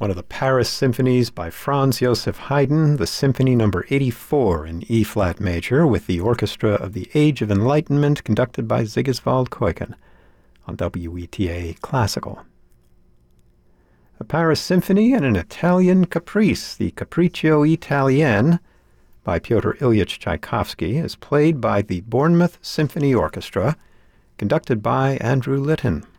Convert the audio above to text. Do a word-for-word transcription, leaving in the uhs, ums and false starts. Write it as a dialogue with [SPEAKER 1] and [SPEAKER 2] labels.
[SPEAKER 1] one of the Paris symphonies by Franz Joseph Haydn, the Symphony Number eighty-four in E-flat major, with the Orchestra of the Age of Enlightenment conducted by Sigiswald Keuken on W E T A Classical. A Paris Symphony and an Italian Caprice, the Capriccio Italien, by Pyotr Ilyich Tchaikovsky, is played by the Bournemouth Symphony Orchestra, conducted by Andrew Litton.